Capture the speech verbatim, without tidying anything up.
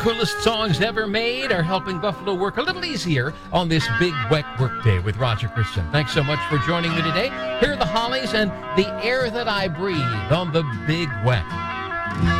coolest songs ever made are helping Buffalo work a little easier on this big wet workday with Roger Christian. Thanks so much for joining me today. Here are the Hollies and The Air That I Breathe on the Big Wet.